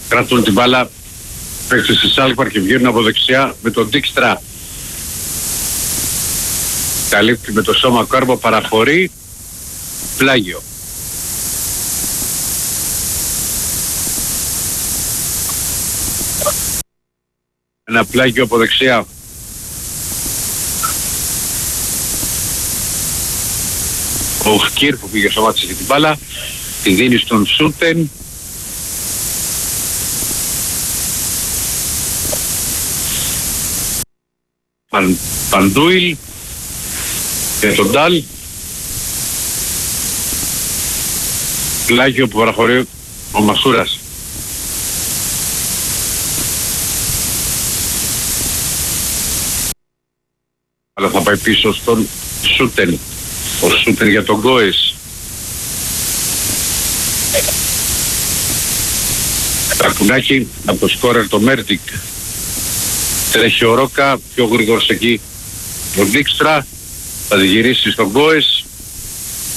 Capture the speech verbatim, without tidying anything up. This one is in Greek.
Κρατούν την μπάλα παίκτες της Αλκμαρ και βγαίνουν από δεξιά με τον Dijkstra. Καλύπτει με το σώμα Κάρμπο, παραχωρεί. Πλάγιο. Ένα πλάγιο από δεξιά. Ο Χκύρ που πήγε στο μάτι και την μπάλα. Τη δίνει στον Σούτεν. Παν, Παντούιλ και τον Ντάλ. Πλάγιο που παραχωρεί ο Μασούρας. Αλλά θα πάει πίσω στον Σούτεν. Ο Σούτεν για τον Γκόες. Τακουνάκι από το σκόρερ το Μέρτικ. Τρέχει ο Ρόκα, πιο γρήγορος εκεί ο Dijkstra. Θα τη γυρίσει στον Γκόες.